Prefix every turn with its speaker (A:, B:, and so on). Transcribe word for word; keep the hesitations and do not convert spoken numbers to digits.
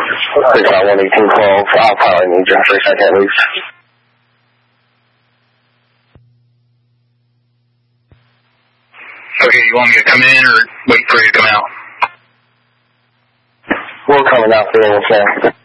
A: six nine one eighteen twelve, uh, power need you for a second at least.
B: Okay, you want me to come in or wait for you to come out?
A: We're coming out there, we'll say.